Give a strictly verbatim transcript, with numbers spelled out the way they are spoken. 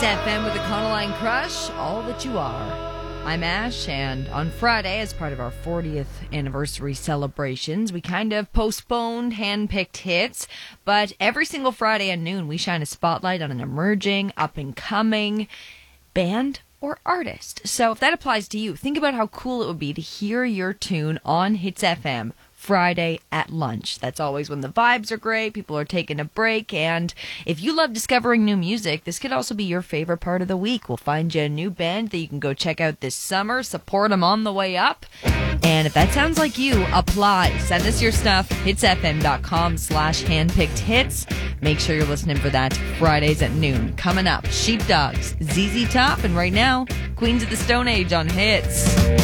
Hits F M with the Econoline Crush, all that you are. I'm Ash, and on Friday, as part of our fortieth anniversary celebrations, we kind of postponed hand-picked hits, but every single Friday at noon, we shine a spotlight on an emerging, up-and-coming band or artist. So if that applies to you, think about how cool it would be to hear your tune on Hits F M Friday at lunch. That's always when the vibes are great, people are taking a break, and if you love discovering new music, this could also be your favorite part of the week. We'll find you a new band that you can go check out this summer, support them on the way up, and if that sounds like you, apply. Send us your stuff, hitsfm.com slash handpicked hits. Make sure you're listening for that Fridays at noon. Coming up, Sheepdogs, Z Z Top, and right now, Queens of the Stone Age on Hits.